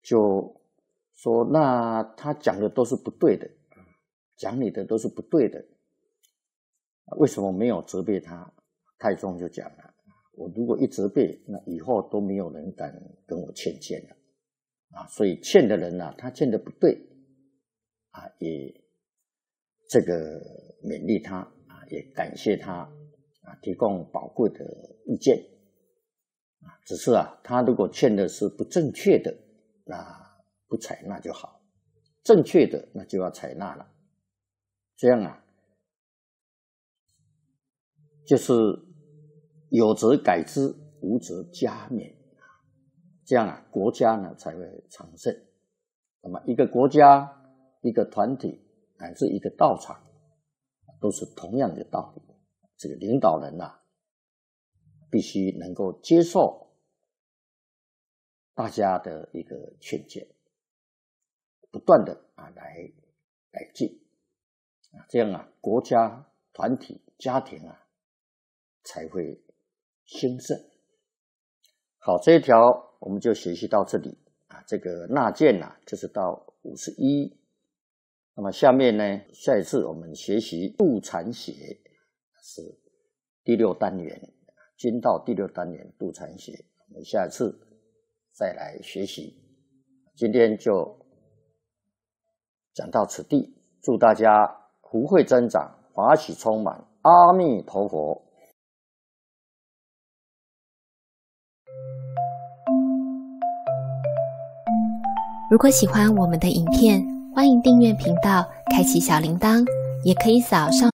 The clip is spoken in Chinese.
就说那他讲的都是不对的，讲你的都是不对的，为什么没有责备他？太宗就讲了，我如果一责备，那以后都没有人敢跟我欠了所以欠的人他欠的不对也这个勉励他也感谢他提供宝贵的意见只是他如果欠的是不正确的，那不采纳就好，正确的那就要采纳了，这样就是有则改之，无则加勉，这样国家呢才会昌盛。那么一个国家、一个团体乃至一个道场，都是同样的道理。这个领导人必须能够接受大家的一个劝谏，不断的来改进这样国家、团体、家庭才会兴盛。好，这一条我们就学习到这里这个纳谏就是到51。那么下面呢，下一次我们学习度禅学，是第6单元，军道第6单元度禅学，我们下一次再来学习。今天就讲到此地，祝大家福慧增长，法喜充满，阿弥陀佛。 如果喜欢我们的影片，欢迎订阅频道，开启小铃铛，也可以扫上